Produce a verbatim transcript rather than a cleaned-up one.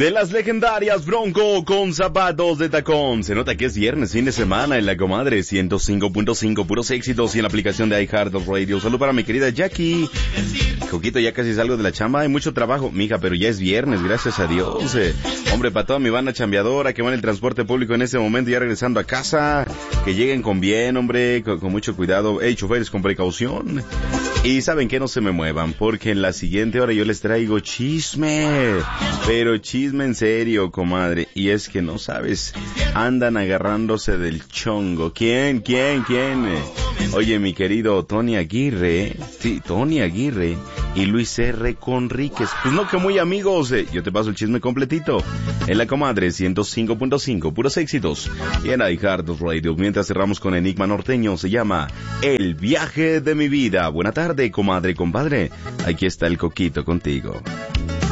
de las legendarias Bronco con zapatos de tacón. Se nota que es viernes, fin de semana en la comadre ciento cinco punto cinco, puros éxitos y en la aplicación de iHeartRadio. Salud para mi querida Jackie. Coquito, ya casi salgo de la chamba, hay mucho trabajo, mija, pero ya es viernes, gracias a Dios. Eh, hombre, para toda mi banda chambeadora que va en el transporte público en este momento, ya regresando a casa, que lleguen con bien, hombre, con, con mucho cuidado. Hey, choferes, con precaución. Y saben que no se me muevan, porque en la siguiente hora yo les traigo chisme, pero chisme en serio, comadre. Y es que no sabes, andan agarrándose del chongo. ¿Quién? ¿Quién? ¿Quién? Oye, mi querido Tony Aguirre, sí, Tony Aguirre y Luis R. Conríquez. Pues no que muy amigos, eh. Yo te paso el chisme completito en la comadre ciento cinco punto cinco, puros éxitos. Y en iHeartRadio, mientras cerramos con Enigma Norteño, se llama El Viaje de mi Vida. Buena tarde, comadre, compadre. Aquí está el Coquito contigo.